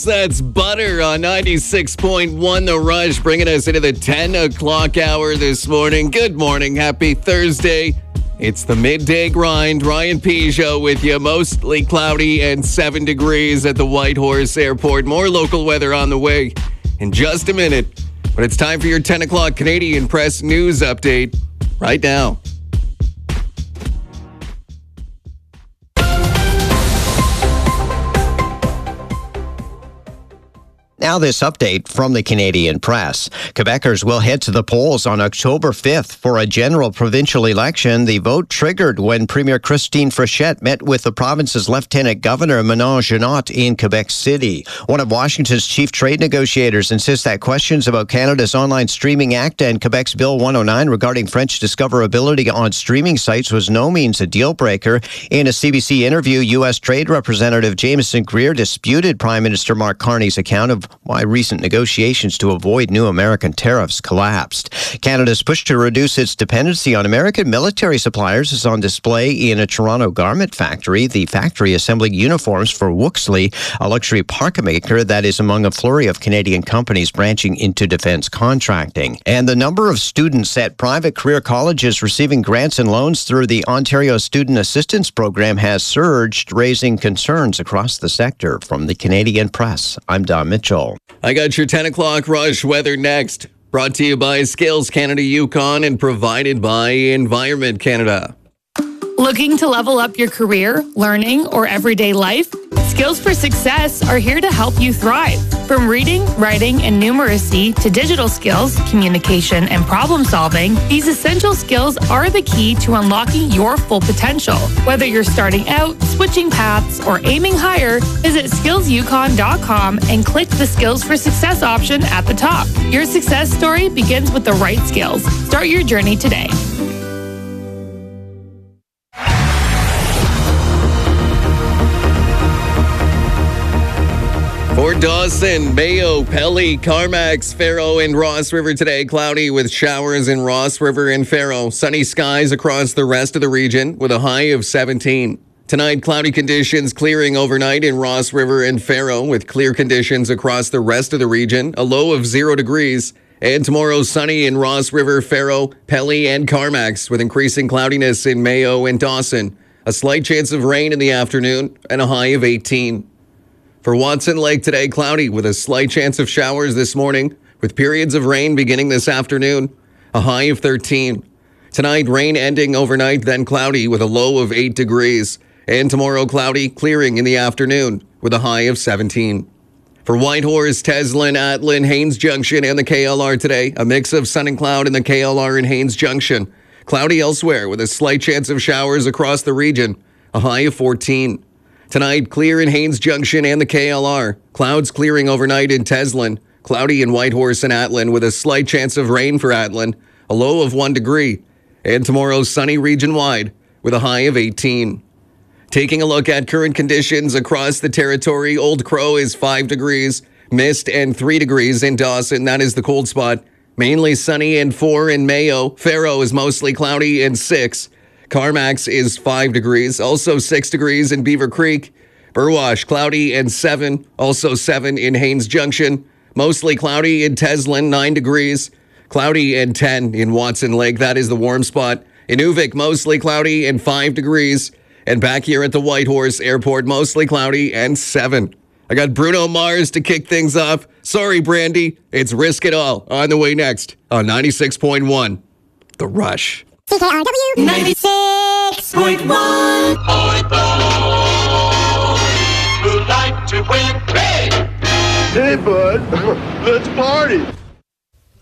Yes, that's Butter on 96.1 The Rush, bringing us into the 10 o'clock hour this morning. Good morning. Happy Thursday. It's the midday grind. Ryan Peugeot with you. Mostly cloudy and 7 degrees at the Whitehorse Airport. More local weather on the way in just a minute. But it's time for your 10 o'clock Canadian Press News Update right now. Now this update from the Canadian Press. Quebecers will head to the polls on October 5th for a general provincial election. The vote triggered when Premier Christine Fréchette met with the province's Lieutenant Governor Manon Genot in Quebec City. One of Washington's chief trade negotiators insists that questions about Canada's Online Streaming Act and Quebec's Bill 109 regarding French discoverability on streaming sites was no means a deal breaker. In a CBC interview, U.S. Trade Representative Jameson Greer disputed Prime Minister Mark Carney's account of why recent negotiations to avoid new American tariffs collapsed. Canada's push to reduce its dependency on American military suppliers is on display in a Toronto garment factory. The factory assembling uniforms for Wuxley, a luxury parka maker that is among a flurry of Canadian companies branching into defense contracting. And the number of students at private career colleges receiving grants and loans through the Ontario Student Assistance Program has surged, raising concerns across the sector. From the Canadian Press, I'm Don Mitchell. I got your 10 o'clock Rush weather next. Brought to you by Skills Canada Yukon and provided by Environment Canada. Looking to level up your career, learning, or everyday life? Skills for Success are here to help you thrive. From reading, writing, and numeracy to digital skills, communication, and problem solving, these essential skills are the key to unlocking your full potential. Whether you're starting out, switching paths, or aiming higher, visit skillsyukon.com and click the Skills for Success option at the top. Your success story begins with the right skills. Start your journey today. For Dawson, Mayo, Pelly, Carmax, Faro, and Ross River today, cloudy with showers in Ross River and Faro. Sunny skies across the rest of the region with a high of 17. Tonight, cloudy conditions clearing overnight in Ross River and Faro with clear conditions across the rest of the region, a low of 0 degrees. And tomorrow, sunny in Ross River, Faro, Pelly, and Carmax with increasing cloudiness in Mayo and Dawson. A slight chance of rain in the afternoon and a high of 18. For Watson Lake today, cloudy with a slight chance of showers this morning with periods of rain beginning this afternoon, a high of 13. Tonight, rain ending overnight, then cloudy with a low of 8 degrees. And tomorrow, cloudy, clearing in the afternoon with a high of 17. For Whitehorse, Teslin, Atlin, Haines Junction, and the KLR today, a mix of sun and cloud in the KLR and Haines Junction. Cloudy elsewhere with a slight chance of showers across the region, a high of 14. Tonight, clear in Haines Junction and the KLR. Clouds clearing overnight in Teslin. Cloudy in Whitehorse and Atlin with a slight chance of rain for Atlin. A low of 1 degree. And tomorrow, sunny region-wide with a high of 18. Taking a look at current conditions across the territory, Old Crow is 5 degrees. Mist and 3 degrees in Dawson. That is the cold spot. Mainly sunny and 4 in Mayo. Faro is mostly cloudy and 6. Carmax is 5 degrees, also 6 degrees in Beaver Creek. Burwash, cloudy and 7, also 7 in Haines Junction. Mostly cloudy in Teslin, 9 degrees. Cloudy and 10 in Watson Lake, that is the warm spot. Inuvik, mostly cloudy and 5 degrees. And back here at the Whitehorse Airport, mostly cloudy and 7. I got Bruno Mars to kick things off. Sorry, Brandy, it's Risk It All on the way next on 96.1 The Rush. CKRW 96.1. Who'd like to win? Hey! Hey, bud, let's party.